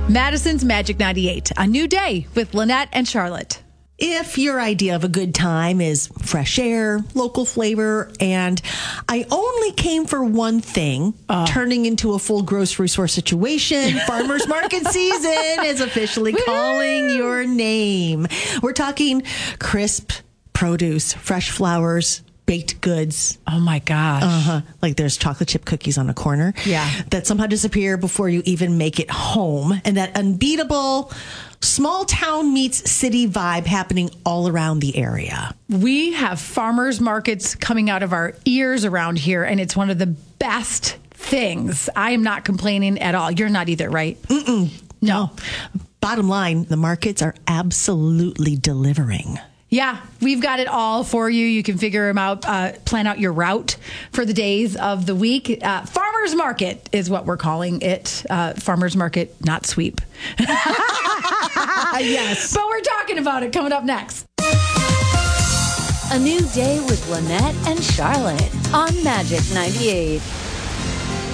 Madison's Magic 98, a new day with Lynette and Charlotte. If your idea of a good time is fresh air, local flavor, and I only came for one thing, turning into a full grocery store situation, farmers market season is officially calling your name. We're talking crisp produce, fresh flowers, baked goods. Oh my gosh. Like there's chocolate chip cookies on a corner. Yeah. That somehow disappear before you even make it home. And that unbeatable small town meets city vibe happening all around the area. We have farmers markets coming out of our ears around here, and it's one of the best things. I am not complaining at all. You're not either, right? No. Bottom line, the markets are absolutely delivering. Yeah, we've got it all for you. You can figure them out, plan out your route for the days of the week. Farmers market is what we're calling it. Farmers market, not sweep. Yes. But we're talking about it coming up next. A new day with Lynette and Charlotte on Magic 98.